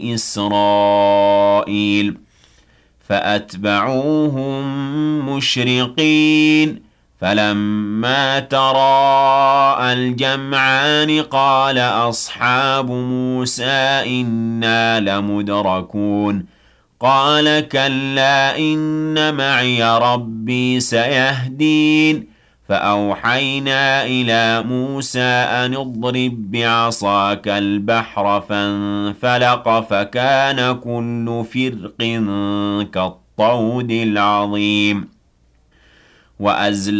إسرائيل فأتبعوهم مشرقين فلما تراءى الجمعان قال أصحاب موسى إنا لمدركون قال كلا إن معي ربي سيهدين فأوحينا إلى موسى أن اضرب بعصاك البحر فانفلق فكان كل فرق كالطود العظيم وأزلفنا